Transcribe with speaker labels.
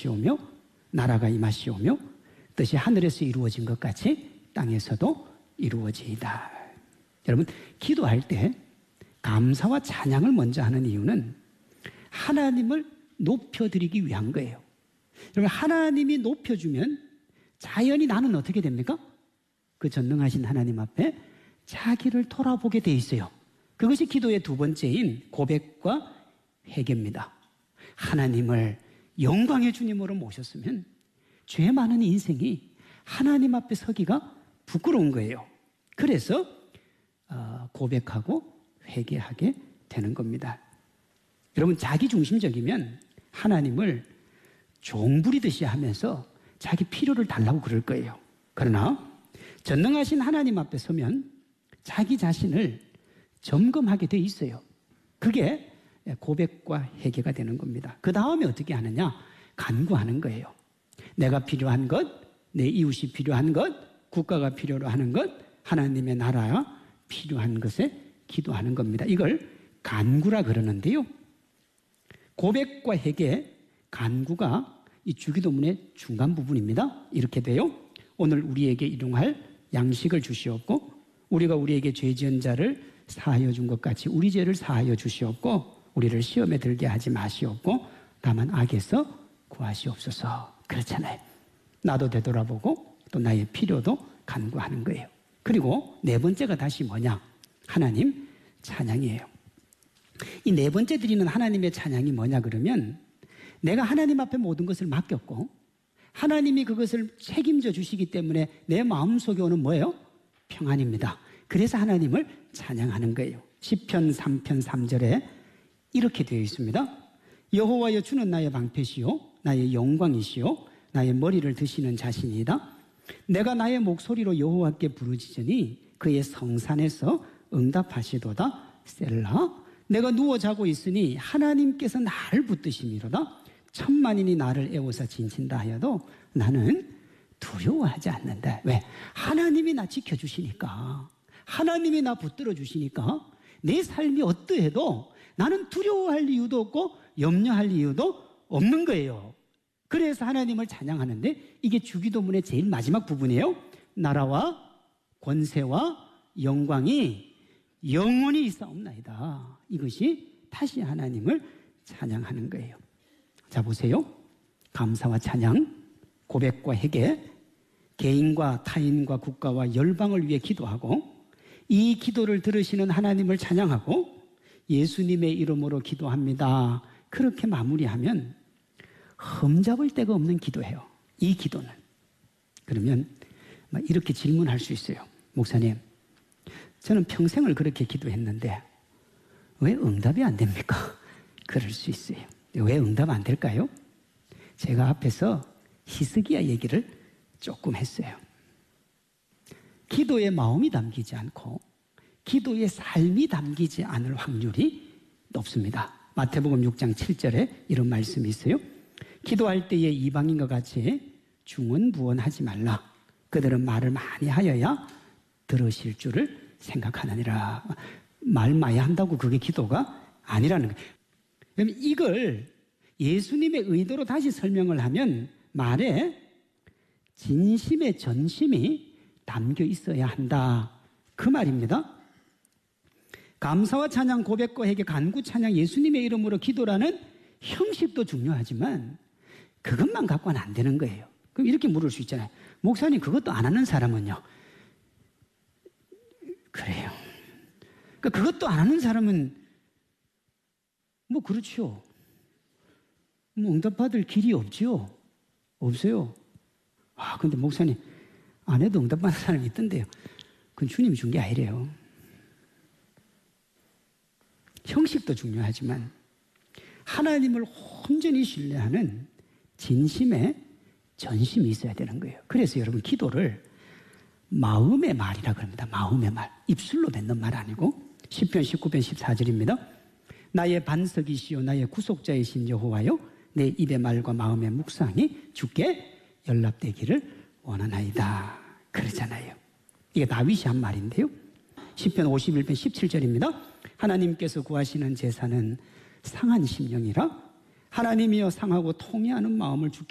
Speaker 1: 임하시오며 나라가 임하시오며 뜻이 하늘에서 이루어진 것 같이 땅에서도 이루어지이다. 여러분, 기도할 때 감사와 찬양을 먼저 하는 이유는 하나님을 높여드리기 위한 거예요. 여러분, 하나님이 높여주면 자연히 나는 어떻게 됩니까? 그 전능하신 하나님 앞에 자기를 돌아보게 돼 있어요. 그것이 기도의 두 번째인 고백과 회개입니다. 하나님을 영광의 주님으로 모셨으면 죄 많은 인생이 하나님 앞에 서기가 부끄러운 거예요. 그래서 고백하고 회개하게 되는 겁니다. 여러분, 자기중심적이면 하나님을 종부리듯이 하면서 자기 필요를 달라고 그럴 거예요. 그러나 전능하신 하나님 앞에 서면 자기 자신을 점검하게 돼 있어요. 그게 고백과 회개가 되는 겁니다. 그 다음에 어떻게 하느냐? 간구하는 거예요. 내가 필요한 것, 내 이웃이 필요한 것, 국가가 필요로 하는 것, 하나님의 나라가 필요한 것에 기도하는 겁니다. 이걸 간구라 그러는데요. 고백과 회개, 간구가 이 주기도문의 중간 부분입니다. 이렇게 돼요. 오늘 우리에게 일용할 양식을 주시옵고 우리가 우리에게 죄 지은 자를 사하여 준 것 같이 우리 죄를 사하여 주시옵고 우리를 시험에 들게 하지 마시옵고 다만 악에서 구하시옵소서. 그렇잖아요. 나도 되돌아보고 또 나의 필요도 간구하는 거예요. 그리고 네 번째가 다시 뭐냐? 하나님 찬양이에요. 이 네 번째 드리는 하나님의 찬양이 뭐냐 그러면 내가 하나님 앞에 모든 것을 맡겼고 하나님이 그것을 책임져 주시기 때문에 내 마음속에 오는 뭐예요? 평안입니다. 그래서 하나님을 찬양하는 거예요. 시편 3편 3절에 이렇게 되어 있습니다. 여호와여 주는 나의 방패시요 나의 영광이시요 나의 머리를 드시는 자신이다. 내가 나의 목소리로 여호와께 부르짖으니 그의 성산에서 응답하시도다. 셀라. 내가 누워 자고 있으니 하나님께서 나를 붙드심이로다. 천만인이 나를 애워서 진친다 하여도 나는 두려워하지 않는다. 왜? 하나님이 나 지켜주시니까, 하나님이 나 붙들어 주시니까 내 삶이 어떠해도 나는 두려워할 이유도 없고 염려할 이유도 없는 거예요. 그래서 하나님을 찬양하는데 이게 주기도문의 제일 마지막 부분이에요. 나라와 권세와 영광이 영원히 있사옵나이다. 이것이 다시 하나님을 찬양하는 거예요. 자, 보세요. 감사와 찬양, 고백과 회개, 개인과 타인과 국가와 열방을 위해 기도하고 이 기도를 들으시는 하나님을 찬양하고 예수님의 이름으로 기도합니다. 그렇게 마무리하면 흠잡을 데가 없는 기도예요. 이 기도는. 그러면 이렇게 질문할 수 있어요. 목사님, 저는 평생을 그렇게 기도했는데 왜 응답이 안 됩니까? 그럴 수 있어요. 왜 응답 안 될까요? 제가 앞에서 히스기야 얘기를 조금 했어요. 기도의 마음이 담기지 않고 기도의 삶이 담기지 않을 확률이 높습니다. 마태복음 6장 7절에 이런 말씀이 있어요. 기도할 때에 이방인과 같이 중언부언하지 말라. 그들은 말을 많이 하여야 들으실 줄을 생각하느니라. 말 많이 한다고 그게 기도가 아니라는 거예요. 그럼 이걸 예수님의 의도로 다시 설명을 하면 말에 진심의 전심이 담겨 있어야 한다. 그 말입니다. 감사와 찬양, 고백과 회개, 간구, 찬양, 예수님의 이름으로 기도라는 형식도 중요하지만 그것만 갖고는 안 되는 거예요. 그럼 이렇게 물을 수 있잖아요. 목사님, 그것도 안 하는 사람은요? 그래요. 그러니까 그것도 안 하는 사람은 그렇죠. 응답받을 길이 없지요? 없어요. 근데 목사님, 안 해도 응답받는 사람이 있던데요. 그건 주님이 준 게 아니래요. 형식도 중요하지만 하나님을 온전히 신뢰하는 진심의 전심이 있어야 되는 거예요. 그래서 여러분, 기도를 마음의 말이라 그럽니다. 마음의 말. 입술로 뱉는 말 아니고 시편 19편 14절입니다. 나의 반석이시요 나의 구속자이신 여호와여 내 입의 말과 마음의 묵상이 주께 연락되기를 원하나이다. 그러잖아요. 이게 다윗이 한 말인데요. 시편 51편 17절입니다. 하나님께서 구하시는 제사는 상한 심령이라 하나님이여 상하고 통회하는 마음을 주께